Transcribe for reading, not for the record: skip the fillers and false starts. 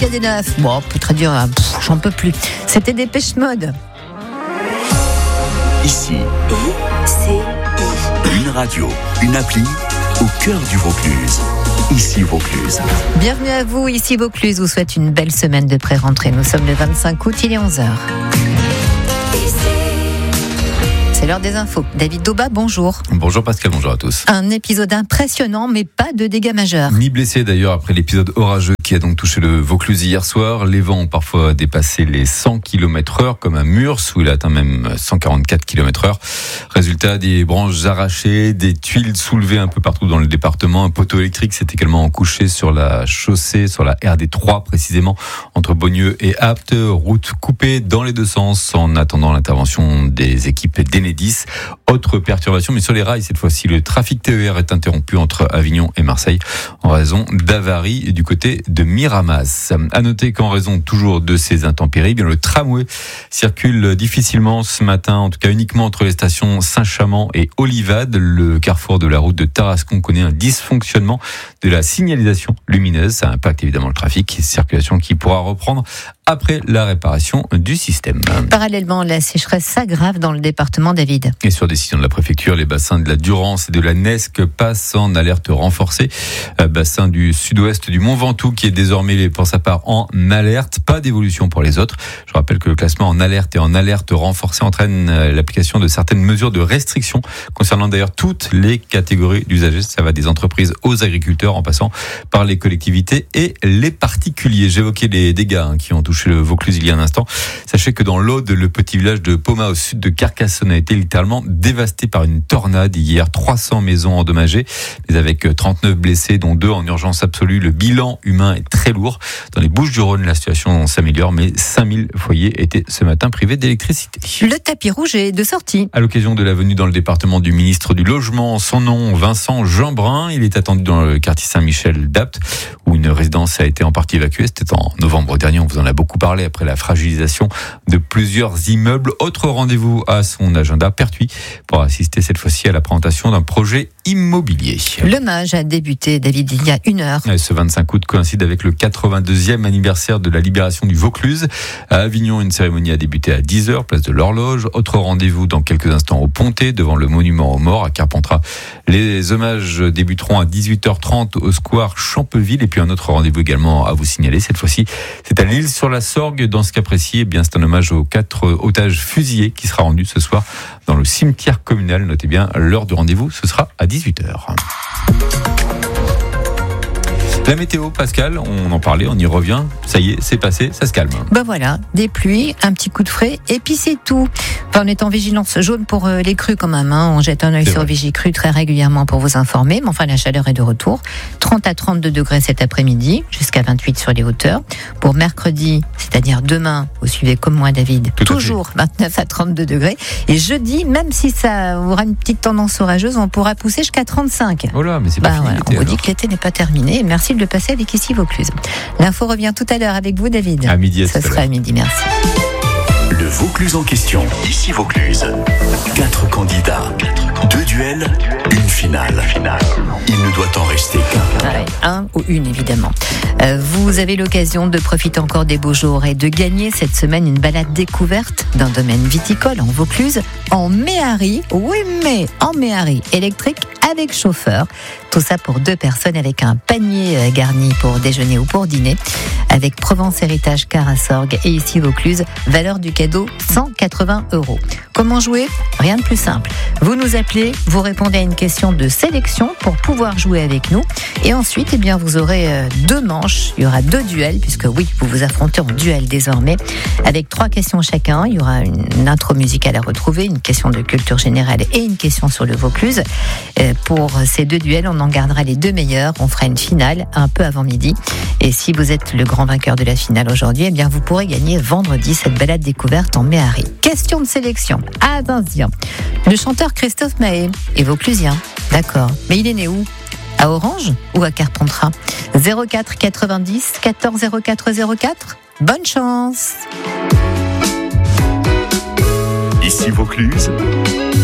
Il y a des neufs. Bon, on peut très dire, j'en peux plus. C'était Dépêche Mode. Ici, une radio, une appli au cœur du Vaucluse. Ici Vaucluse. Bienvenue à vous, ici Vaucluse. Vous souhaite une belle semaine de pré-rentrée. Nous sommes le 25 août, il est 11h. C'est l'heure des infos. David Dauba, bonjour. Bonjour Pascal, bonjour à tous. Un épisode impressionnant, mais pas de dégâts majeurs. Ni blessés d'ailleurs après l'épisode orageux qui a donc touché le Vaucluse hier soir. Les vents ont parfois dépassé les 100 km/h, comme à Murs, où il a atteint même 144 km/h. Résultat, des branches arrachées, des tuiles soulevées un peu partout dans le département. Un poteau électrique s'est également couché sur la chaussée, sur la RD3 précisément, entre Beaunieu et Apt. Route coupée dans les deux sens en attendant l'intervention des équipes d'Enedis. Autre perturbation, mais sur les rails cette fois-ci, le trafic TER est interrompu entre Avignon et Marseille en raison d'avaries du côté de Miramas. À noter qu'en raison toujours de ces intempéries, bien le tramway circule difficilement ce matin, en tout cas uniquement entre les stations Saint-Chamand et Olivade. Le carrefour de la route de Tarascon connaît un dysfonctionnement de la signalisation lumineuse. Ça impacte évidemment le trafic, circulation qui pourra reprendre après la réparation du système. Parallèlement, la sécheresse s'aggrave dans le département, David. Et sur décision de la préfecture, les bassins de la Durance et de la Nesque passent en alerte renforcée. Bassin du sud-ouest du Mont Ventoux qui est désormais pour sa part en alerte. Pas d'évolution pour les autres. Je rappelle que le classement en alerte et en alerte renforcée entraîne l'application de certaines mesures de restriction concernant d'ailleurs toutes les catégories d'usagers. Ça va des entreprises aux agriculteurs en passant par les collectivités et les particuliers. J'évoquais les dégâts qui ont touché le Vaucluse il y a un instant. Sachez que dans l'Aude, le petit village de Poma au sud de Carcassonne a été littéralement dévasté par une tornade hier. 300 maisons endommagées, mais avec 39 blessés, dont 2 en urgence absolue. Le bilan humain est très lourd. Dans les Bouches-du-Rhône, la situation s'améliore, mais 5000 foyers étaient ce matin privés d'électricité. Le tapis rouge est de sortie. À l'occasion de la venue dans le département du ministre du Logement, son nom, Vincent Jeanbrun, il est attendu dans le quartier Saint-Michel d'Apt, où une résidence a été en partie évacuée. C'était en novembre dernier, on vous en a beaucoup parlé après la fragilisation de plusieurs immeubles. Autre rendez-vous à son agenda, Pertuis, pour assister cette fois-ci à la présentation d'un projet immobilier. L'hommage a débuté, David, il y a 1 heure. Ce 25 août coïncide avec le 82e anniversaire de la libération du Vaucluse. À Avignon, une cérémonie a débuté à 10h, place de l'Horloge. Autre rendez-vous dans quelques instants au Pontet, devant le monument aux morts à Carpentras. Les hommages débuteront à 18h30 au square Champeville. Et puis un autre rendez-vous également à vous signaler. Cette fois-ci, c'est à l'Île-sur-la-Sorgue. Dans ce cas précis, eh bien, c'est un hommage aux 4 otages fusillés qui sera rendu ce soir dans le cimetière communal. Notez bien, l'heure de rendez-vous, ce sera à 18h. La météo, Pascal, on en parlait, on y revient. Ça y est, c'est passé, ça se calme. Ben voilà, des pluies, un petit coup de frais, et puis c'est tout. Enfin, on est en vigilance jaune pour les crues quand même. On jette un œil sur Vigicru très régulièrement pour vous informer. Mais enfin, la chaleur est de retour. 30 à 32 degrés cet après-midi, jusqu'à 28 sur les hauteurs. Pour mercredi, c'est-à-dire demain, vous suivez comme moi, David, toujours 29 à 32 degrés. Et jeudi, même si ça aura une petite tendance orageuse, on pourra pousser jusqu'à 35. Oh là, mais c'est pas fini voilà, l'été, on vous dit que l'été n'est pas terminé. Merci de le passer avec ici Vaucluse. L'info revient tout à l'heure avec vous, David. À midi. Ça sera à midi, merci. Le Vaucluse en question. Ici Vaucluse. 4 candidats. 2 duels, une finale. Il ne doit en rester qu'un. Ouais, un ou une, évidemment. Vous avez l'occasion de profiter encore des beaux jours et de gagner cette semaine une balade découverte d'un domaine viticole en Vaucluse, en Méhari. Oui, mais en Méhari électrique avec chauffeur. Tout ça pour 2 personnes avec un panier garni pour déjeuner ou pour dîner. Avec Provence Héritage Carasorgue et ici Vaucluse, valeur du cadeau 180 €. Comment jouer ? Rien de plus simple. Vous nous appelez, vous répondez à une question de sélection pour pouvoir jouer avec nous. Et ensuite, eh bien, vous aurez 2 manches. Il y aura 2 duels, puisque oui, vous vous affrontez en duel désormais. Avec 3 questions chacun. Il y aura une intro musicale à retrouver, une question de culture générale et une question sur le Vaucluse. Pour ces 2 duels, on en gardera les 2 meilleurs. On fera une finale un peu avant midi. Et si vous êtes le grand vainqueur de la finale aujourd'hui, eh bien, vous pourrez gagner vendredi cette balade découverte en Méhari. Question de sélection. Attention. Le chanteur Christophe Maé est vauclusien. D'accord. Mais il est né où ? À Orange ou à Carpentras ? 04 90 14 04 04. Bonne chance. Ici Vaucluse.